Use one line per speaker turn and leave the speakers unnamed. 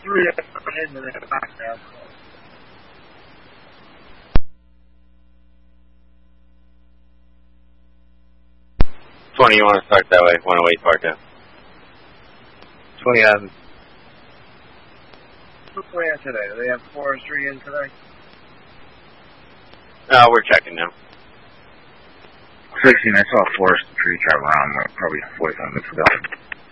3 in the back now.
20, you want to start that way. 108 Parkdale.
20 on.
What's the plan today? Do they have forestry in today?
No, we're checking now.
16, I saw a forestry drive around probably 45 minutes ago.